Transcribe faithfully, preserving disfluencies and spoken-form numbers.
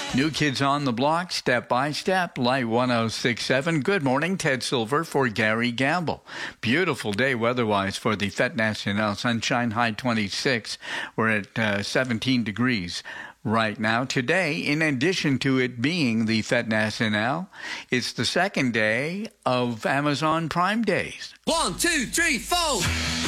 New Kids on the Block, Step by Step, Light one oh six point seven. Good morning, Ted Silver for Gary Gamble. Beautiful day weather-wise for the Fête Nationale. Sunshine, high twenty-six. We're at uh, seventeen degrees right now. Today, in addition to it being the Fête Nationale, it's the second day of Amazon Prime Days. One, two, three, four.